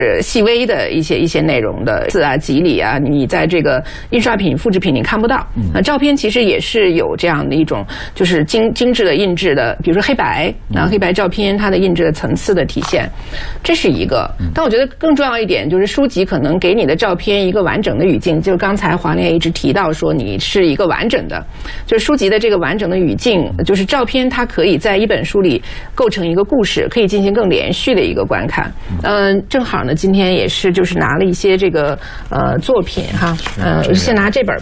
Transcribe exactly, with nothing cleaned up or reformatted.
呃细微的一些一些内容的字啊、肌理啊，你在这个印刷品、复制品你看不到。那、嗯、照片其实也是有这样的一种，就是精精致的印制的，比如说黑白啊，黑白照片它的印制的层次的体现，这是一个。但我觉得更重要一点就是书籍可能给你的照片一个完整的语境，就刚才黄烈一直提到说你是一个完整的，就是书籍的这个完整的语境，就是照片它可以在一本书里构成一个故事，可以进行更连续的一个观看。嗯、呃，正好呢。今天也是，就是拿了一些这个呃作品哈，呃，先拿这本。